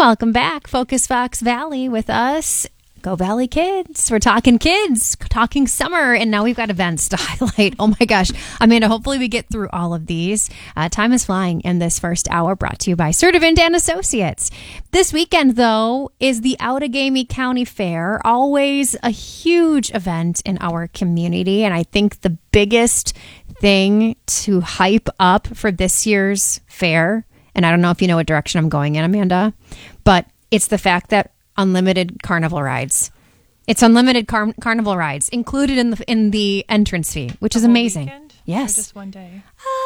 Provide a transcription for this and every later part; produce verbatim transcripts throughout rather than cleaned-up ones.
Welcome back, Focus Fox Valley with us. Go Valley Kids. We're talking kids, talking summer, and now we've got events to highlight. Oh my gosh. Amanda, hopefully we get through all of these. Uh, time is flying in this first hour, brought to you by Sertivant and Associates. This weekend, though, is the Outagamie County Fair, always a huge event in our community, and I think the biggest thing to hype up for this year's fair, and I don't know if you know what direction I'm going in, Amanda, but it's the fact that unlimited carnival rides. It's unlimited car- carnival rides included in the in the entrance fee, which is amazing. Weekend? Yes, or just one day.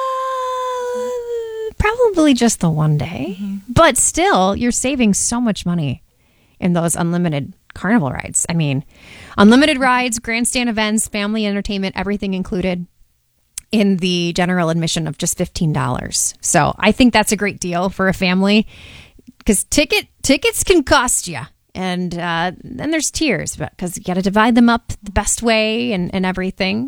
Uh, probably just the one day, mm-hmm. But still, you're saving so much money in those unlimited carnival rides. I mean, unlimited rides, grandstand events, family entertainment, everything included in the general admission of just fifteen dollars. So I think that's a great deal for a family because ticket tickets can cost you. And uh, then there's tiers, because you got to divide them up the best way and, and everything.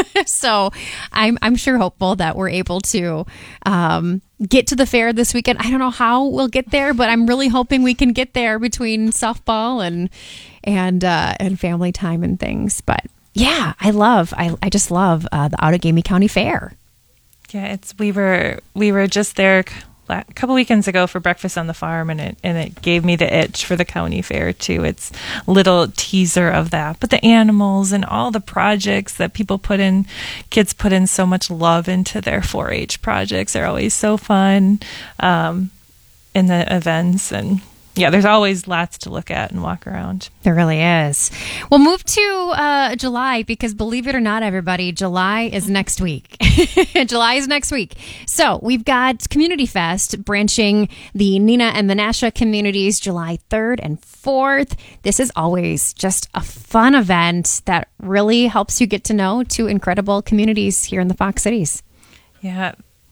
So I'm I'm sure hopeful that we're able to um, get to the fair this weekend. I don't know how we'll get there, but I'm really hoping we can get there between softball and and uh, and family time and things. But yeah, I love I I just love uh, the Outagamie County Fair. Yeah, it's we were we were just there a couple weekends ago for breakfast on the farm, and it and it gave me the itch for the county fair too. It's a little teaser of that, but the animals and all the projects that people put in, kids put in so much love into their four H projects. They're always so fun um, in the events, and yeah, there's always lots to look at and walk around. There really is. We'll move to uh, July because, believe it or not, everybody, July is next week. July is next week. So we've got Community Fest branching the Neenah and Menasha communities July third and fourth. This is always just a fun event that really helps you get to know two incredible communities here in the Fox Cities. Yeah.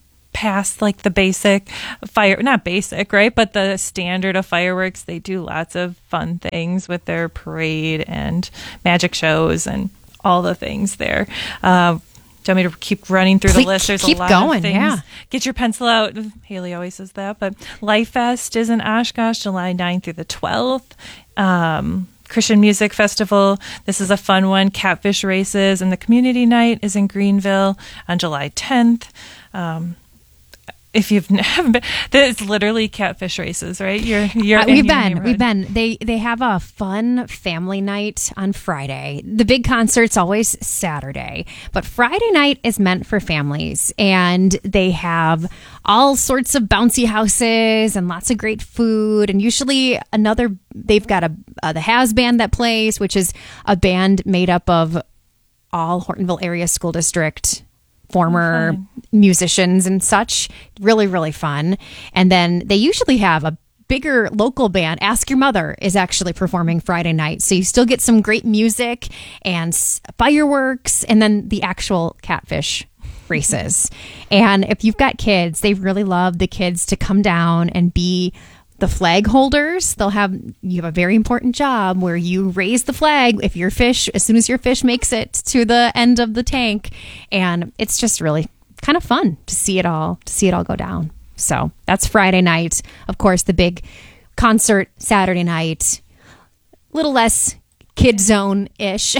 Past like the basic fire, not basic, right? But the standard of fireworks, they do lots of fun things with their parade and magic shows and all the things there. Uh, do you want me to keep running through the Please list? There's keep a lot going, of things. Yeah. Get your pencil out. Haley always says that. But Life Fest is in Oshkosh, July ninth through the twelfth. Um, Christian Music Festival. This is a fun one. Catfish races and the community night is in Greenville on July tenth. Um, If you've never been, it's literally catfish races, right? You're, you're uh, in we've your been, neighborhood. we've been. They they have a fun family night on Friday. The big concert's always Saturday, but Friday night is meant for families, and they have all sorts of bouncy houses and lots of great food, and usually another. They've got a uh, the Has Band that plays, which is a band made up of all Hortonville area school district former oh, musicians and such. Really, really fun. And then they usually have a bigger local band. Ask Your Mother is actually performing Friday night. So you still get some great music and fireworks and then the actual catfish races. And if you've got kids, they really love the kids to come down and be the flag holders. They'll have, you have a very important job where you raise the flag if your fish, as soon as your fish makes it to the end of the tank. And it's just really kind of fun to see it all, to see it all go down. So that's Friday night. Of course, the big concert Saturday night, a little less kid zone-ish,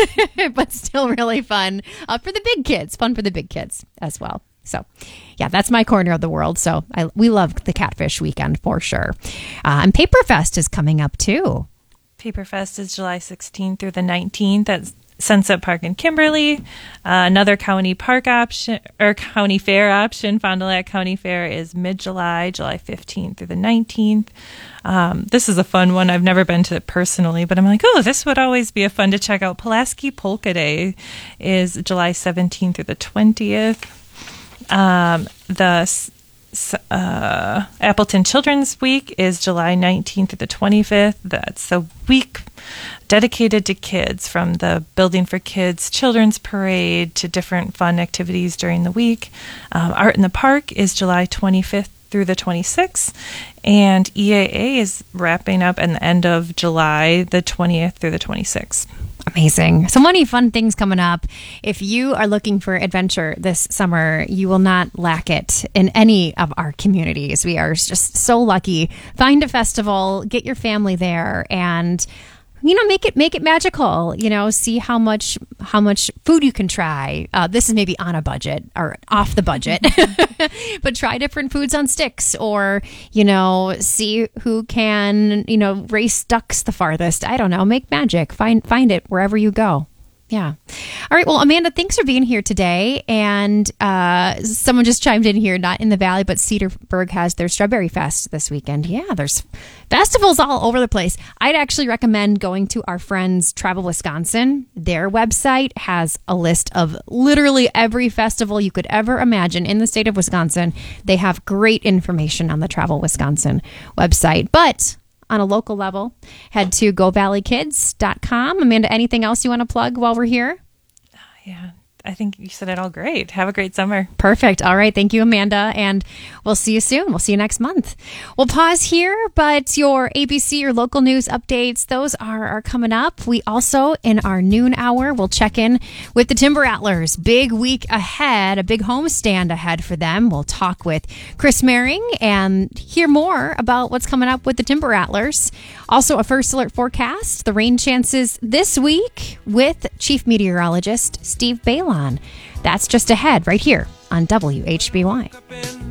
but still really fun uh, for the big kids, fun for the big kids as well. So, yeah, that's my corner of the world. So I, we love the Catfish Weekend for sure. Uh, and Paperfest is coming up too. Paperfest is July sixteenth through the nineteenth at Sunset Park in Kimberly. Uh, another county park option or county fair option, Fond du Lac County Fair, is mid-July, July fifteenth through the nineteenth. Um, this is a fun one. I've never been to it personally, but I'm like, oh, this would always be a fun to check out. Pulaski Polka Day is July seventeenth through the twentieth. Um, the uh, Appleton Children's Week is July nineteenth to the twenty-fifth. That's a week dedicated to kids, from the Building for Kids Children's Parade to different fun activities during the week. Um, Art in the Park is July twenty-fifth through the twenty-sixth, and E A A is wrapping up at the end of July, the twentieth through the twenty-sixth. Amazing. So many fun things coming up. If you are looking for adventure this summer, you will not lack it in any of our communities. We are just so lucky. Find a festival, get your family there, and you know, make it make it magical. You know, see how much how much food you can try. Uh, this is maybe on a budget or off the budget, but try different foods on sticks, or you know, see who can you know race ducks the farthest. I don't know. Make magic. Find find it wherever you go. Yeah. All right. Well, Amanda, thanks for being here today. And uh, someone just chimed in here, not in the Valley, but Cedarburg has their Strawberry Fest this weekend. Yeah, there's festivals all over the place. I'd actually recommend going to our friends Travel Wisconsin. Their website has a list of literally every festival you could ever imagine in the state of Wisconsin. They have great information on the Travel Wisconsin website. But on a local level, head to go valley kids dot com. Amanda, anything else you want to plug while we're here? Yeah, I think you said it all great. Have a great summer. Perfect. All right. Thank you, Amanda. And we'll see you soon. We'll see you next month. We'll pause here, but your A B C or local news updates, those are, are coming up. We also, in our noon hour, will check in with the Timber Rattlers. Big week ahead, a big homestand ahead for them. We'll talk with Chris Maring and hear more about what's coming up with the Timber Rattlers. Also, a first alert forecast, the rain chances this week with Chief Meteorologist Steve Balon. That's just ahead right here on W H B Y.